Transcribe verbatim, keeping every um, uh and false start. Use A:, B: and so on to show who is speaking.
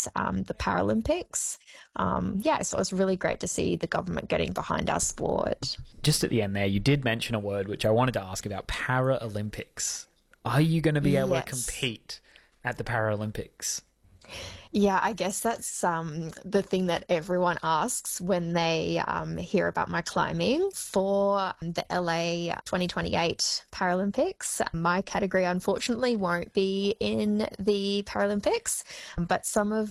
A: is um, the Paralympics. Um, yeah, so it was really great to see the government getting behind our sport.
B: Just at the end there, you did mention a word which I wanted to ask about: Paralympics. Are you going to be able to
A: Yes.
B: compete at the Paralympics?
A: Yeah, I guess that's um, the thing that everyone asks when they um, hear about my climbing for the L A twenty twenty-eight Paralympics. My category, unfortunately, won't be in the Paralympics, but some of